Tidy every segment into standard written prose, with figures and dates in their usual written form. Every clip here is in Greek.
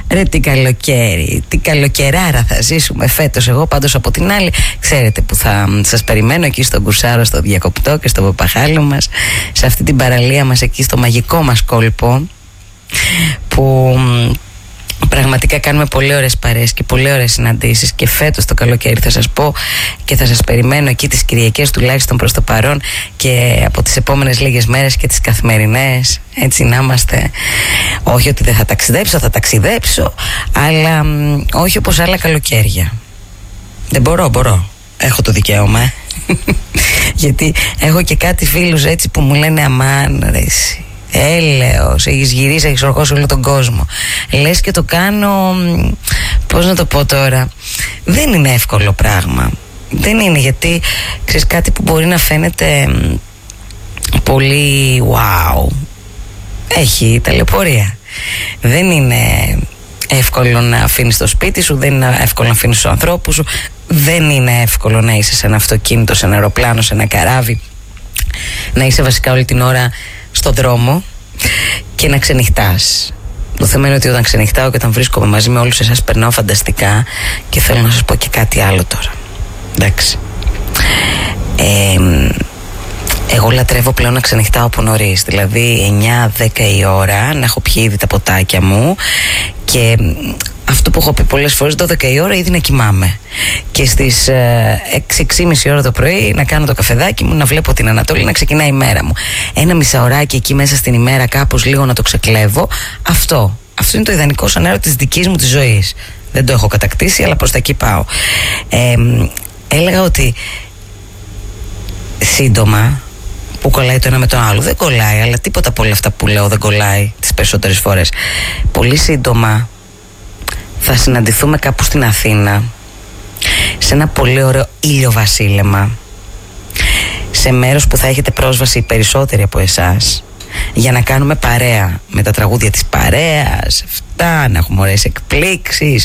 Ρε τι καλοκαίρι, τι καλοκαιράρα θα ζήσουμε φέτος. Εγώ πάντως από την άλλη, ξέρετε που θα σας περιμένω εκεί στον Κουρσάρο, στο Διακοπτό και στο Παπαχάλου μας, σε αυτή την παραλία μας εκεί στο μαγικό μας κόλπο, που πραγματικά κάνουμε πολύ ωραίες παρέες και πολύ ωραίες συναντήσεις. Και φέτος το καλοκαίρι θα σας πω και θα σας περιμένω εκεί τις Κυριακές τουλάχιστον προς το παρόν, και από τις επόμενες λίγες μέρες και τις καθημερινές, έτσι να είμαστε. Όχι ότι δεν θα ταξιδέψω, θα ταξιδέψω, αλλά όχι όπως άλλα καλοκαίρια. Δεν μπορώ, έχω το δικαίωμα γιατί έχω και κάτι φίλους έτσι που μου λένε αμάν ρε εσύ, έλεος, έχεις γυρίσει, έχεις ορκώσει όλο τον κόσμο. Λες και το κάνω, πώς να το πω τώρα, δεν είναι εύκολο πράγμα. Δεν είναι, γιατί ξέρεις, κάτι που μπορεί να φαίνεται πολύ wow, έχει ταλαιπωρία. Δεν είναι εύκολο να αφήνεις το σπίτι σου, δεν είναι εύκολο να αφήνεις τους ανθρώπους σου, δεν είναι εύκολο να είσαι σε ένα αυτοκίνητο, σε ένα αεροπλάνο, σε ένα καράβι, να είσαι βασικά όλη την ώρα στον δρόμο και να ξενυχτάς. Το θέμα είναι ότι όταν ξενυχτάω και όταν βρίσκομαι μαζί με όλους εσάς περνάω φανταστικά, και θέλω να σας πω και κάτι άλλο τώρα. Εντάξει. Εγώ λατρεύω πλέον να ξενυχτάω από νωρίς, δηλαδή 9-10 η ώρα, να έχω πιει ήδη τα ποτάκια μου, και αυτό που έχω πει πολλές φορές, 12 η ώρα ήδη να κοιμάμαι, και στις 6-6.30 ώρα το πρωί να κάνω το καφεδάκι μου, να βλέπω την Ανατόλη, να ξεκινάει η μέρα μου. Ένα μισάωράκι εκεί μέσα στην ημέρα, κάπως λίγο να το ξεκλέβω. Αυτό είναι το ιδανικό σενάριο της δικής μου της ζωής. Δεν το έχω κατακτήσει, αλλά προς τα εκεί πάω. Έλεγα ότι σύντομα, που κολλάει το ένα με το άλλο, δεν κολλάει, αλλά τίποτα από όλα αυτά που λέω δεν κολλάει τις περισσότερες φορές. Πολύ σύντομα θα συναντηθούμε κάπου στην Αθήνα, σε ένα πολύ ωραίο ήλιοβασίλεμα, σε μέρος που θα έχετε πρόσβαση οι περισσότεροι από εσάς, για να κάνουμε παρέα με τα τραγούδια της παρέας, αυτά, να έχουμε ωραίες εκπλήξεις.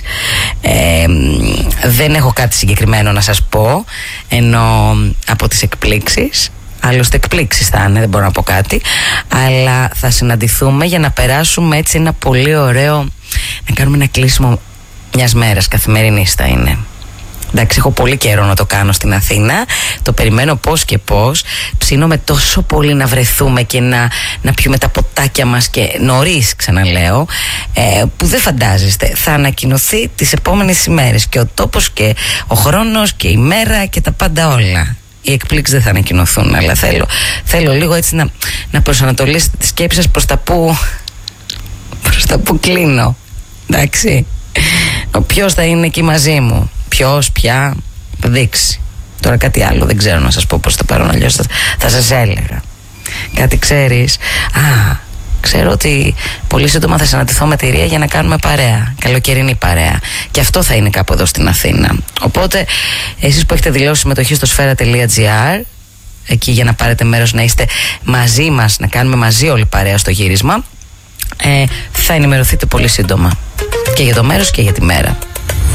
Δεν έχω κάτι συγκεκριμένο να σας πω, ενώ από τις εκπλήξεις, άλλωστε εκπλήξεις θα είναι, δεν μπορώ να πω κάτι, αλλά θα συναντηθούμε για να περάσουμε έτσι ένα πολύ ωραίο, να κάνουμε ένα κλείσιμο μιας μέρας, καθημερινής θα είναι. Εντάξει, έχω πολύ καιρό να το κάνω στην Αθήνα, το περιμένω πώς και πώς, ψήνομαι τόσο πολύ να βρεθούμε και να πιούμε τα ποτάκια μας, και νωρίς, ξαναλέω, που δεν φαντάζεστε, θα ανακοινωθεί τις επόμενες ημέρες, και ο τόπος και ο χρόνος και η μέρα και τα πάντα όλα. Οι εκπλήξεις δεν θα ανακοινωθούν, αλλά θέλω λίγο έτσι να προσανατολίσετε τη σκέψη σας προς τα που κλείνω. Εντάξει, ποιος θα είναι εκεί μαζί μου, ποιος, ποια, θα δείξει. Τώρα κάτι άλλο δεν ξέρω να σας πω προς το παρόν, αλλιώς θα σας έλεγα. Κάτι ξέρεις? Ξέρω ότι πολύ σύντομα θα συναντηθώ με τη Ρία για να κάνουμε παρέα, καλοκαιρινή παρέα, και αυτό θα είναι κάπου εδώ στην Αθήνα. Οπότε εσείς που έχετε δηλώσει συμμετοχή στο sfera.gr, εκεί για να πάρετε μέρος, να είστε μαζί μας, να κάνουμε μαζί όλη παρέα στο γύρισμα, θα ενημερωθείτε πολύ σύντομα και για το μέρος και για τη μέρα.